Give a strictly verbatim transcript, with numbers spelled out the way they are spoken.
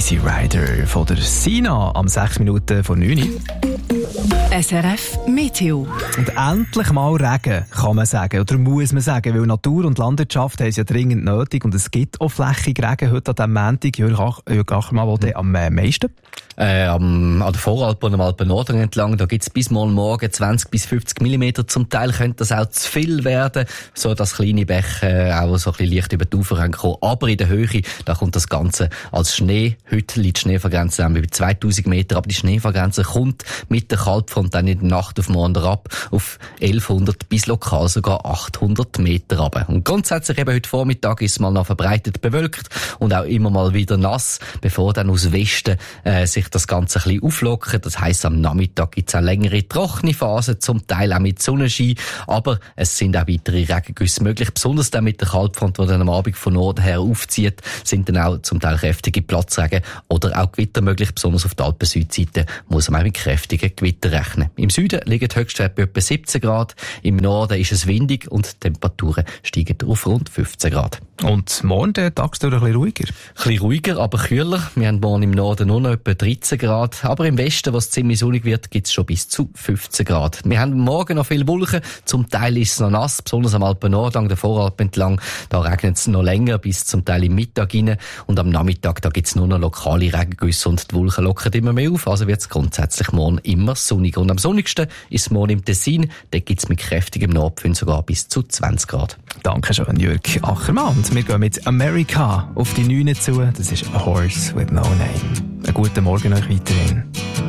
Easy Rider von der Sina am sechs Minuten vor neun. S R F Meteo. Und endlich mal Regen, kann man sagen. Oder muss man sagen, weil Natur und Landwirtschaft haben es ja dringend nötig. Und es gibt auch flächig Regen heute an diesem Montag. Jörg Achtermann, wo der am meisten? Äh, am, an der Voralpen und am Alpennorden entlang, da gibt's bis mal morgen zwanzig bis fünfzig Millimeter. Zum Teil könnte das auch zu viel werden, so dass kleine Bäche äh, auch so ein bisschen leicht über die Ufer kommen. Aber in der Höhe, da kommt das Ganze als Schnee. Heute liegt die Schneefallgrenze bei zweitausend Meter, aber die Schneefallgrenze kommt mit der Kaltfront dann in der Nacht auf morgen ab auf elfhundert bis lokal sogar achthundert Meter runter. Und grundsätzlich eben heute Vormittag ist es mal noch verbreitet bewölkt und auch immer mal wieder nass, bevor dann aus Westen äh, sich das Ganze ein bisschen auflockert. Das heisst, am Nachmittag gibt es auch längere trockene Phasen, zum Teil auch mit Sonnenschein, aber es sind auch weitere Regengüsse möglich, besonders dann mit der Kaltfront, die dann am Abend von Norden her aufzieht, sind dann auch zum Teil kräftige Platzregen oder auch Gewitter möglich, besonders auf der Alpen-Südseite muss man auch mit kräftigen Gewitter rechnen. Im Süden liegen die Höchstwerte bei etwa siebzehn Grad, im Norden ist es windig und die Temperaturen steigen auf rund fünfzehn Grad. Und morgen der Tagstag ein bisschen ruhiger? Ein bisschen ruhiger, aber kühler. Wir haben morgen im Norden nur noch etwa dreizehn Grad, aber im Westen, wo es ziemlich sonnig wird, gibt es schon bis zu fünfzehn Grad. Wir haben morgen noch viele Wolken, zum Teil ist es noch nass, besonders am Alpennord, an der Voralpen entlang, da regnet es noch länger, bis zum Teil im Mittag rein und am Nachmittag, da gibt es nur noch lokale Regengüsse und die Wolken lockern immer mehr auf, also wird es grundsätzlich morgen immer sonnig. Und am sonnigsten ist es morgen im Tessin, da gibt es mit kräftigem Nordwind sogar bis zu zwanzig Grad. Dankeschön, Jörg Achtermann. Und wir gehen mit America auf die neun zu, das ist A Horse with No Name. Einen guten Morgen euch weiterhin.